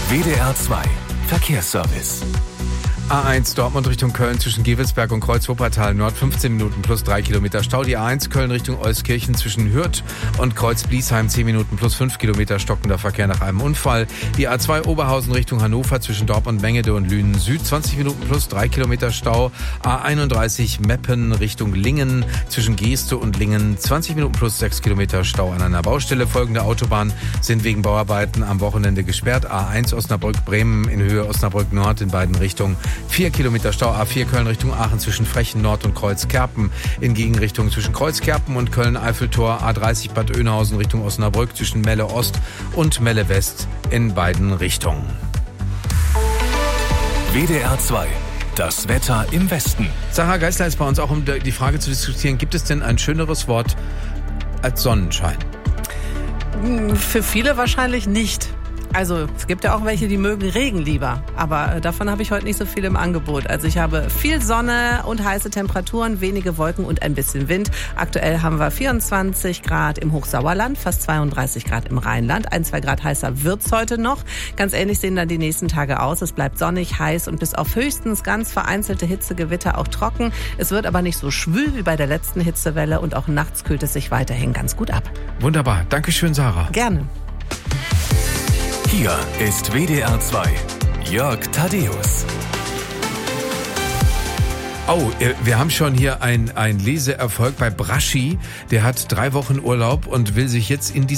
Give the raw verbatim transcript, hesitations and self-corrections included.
W D R zwei Verkehrsservice. A eins Dortmund Richtung Köln zwischen Gevelsberg und Kreuz-Wuppertal Nord fünfzehn Minuten plus drei Kilometer Stau. Die A eins Köln Richtung Euskirchen zwischen Hürth und Kreuz-Bliesheim zehn Minuten plus fünf Kilometer stockender Verkehr nach einem Unfall. Die A zwei Oberhausen Richtung Hannover zwischen Dortmund Mengede und Lünen Süd zwanzig Minuten plus drei Kilometer Stau. A einunddreißig Meppen Richtung Lingen zwischen Geeste und Lingen zwanzig Minuten plus sechs Kilometer Stau an einer Baustelle. Folgende Autobahnen sind wegen Bauarbeiten am Wochenende gesperrt. A eins Osnabrück-Bremen in Höhe Osnabrück Nord in beiden Richtungen. vier Kilometer Stau. A vier Köln Richtung Aachen zwischen Frechen Nord und Kreuz-Kerpen. In Gegenrichtung zwischen Kreuz-Kerpen und Köln-Eiffeltor. A dreißig Bad Oeynhausen Richtung Osnabrück zwischen Melle Ost und Melle West in beiden Richtungen. W D R zwei. Das Wetter im Westen. Sarah Geisler ist bei uns auch, um die Frage zu diskutieren, gibt es denn ein schöneres Wort als Sonnenschein? Für viele wahrscheinlich nicht. Also es gibt ja auch welche, die mögen Regen lieber, aber äh, davon habe ich heute nicht so viel im Angebot. Also ich habe viel Sonne und heiße Temperaturen, wenige Wolken und ein bisschen Wind. Aktuell haben wir vierundzwanzig Grad im Hochsauerland, fast zweiunddreißig Grad im Rheinland. Ein, zwei Grad heißer wird's heute noch. Ganz ähnlich sehen dann die nächsten Tage aus. Es bleibt sonnig, heiß und bis auf höchstens ganz vereinzelte Hitzegewitter auch trocken. Es wird aber nicht so schwül wie bei der letzten Hitzewelle und auch nachts kühlt es sich weiterhin ganz gut ab. Wunderbar. Dankeschön, Sarah. Gerne. Hier ist W D R zwei. Jörg Thaddeus. Oh, wir haben schon hier einen Leseerfolg bei Braschi. Der hat drei Wochen Urlaub und will sich jetzt in die